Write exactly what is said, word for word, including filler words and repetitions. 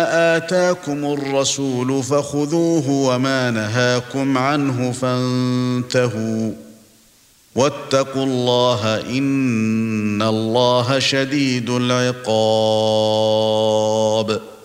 وما آتاكم الرسول فخذوه وما نهاكم عنه فانتهوا واتقوا الله إن الله شديد العقاب